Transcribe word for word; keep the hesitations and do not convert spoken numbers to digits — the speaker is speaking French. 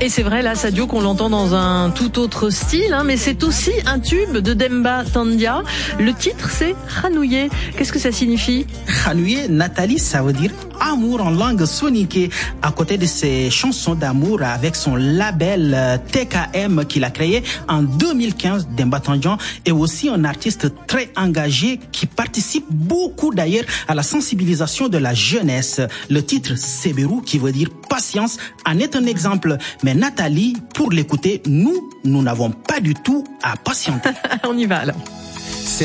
Et c'est vrai, là, Sadio, qu'on l'entend dans un tout autre style, hein, mais c'est aussi un tube de Demba Tandia. Le titre, c'est Ranouye. Qu'est-ce que ça signifie? Ranouye, Nathalie, ça veut dire amour en langue soninké. À côté de ses chansons d'amour avec son label T K M qu'il a créé en deux mille quinze, Demba Tandia est aussi un artiste très engagé qui participe beaucoup d'ailleurs à la sensibilisation de la jeunesse. Le titre Seberu, qui veut dire patience, en est un exemple. Mais Nathalie, pour l'écouter, nous, nous n'avons pas du tout à patienter. On y va alors.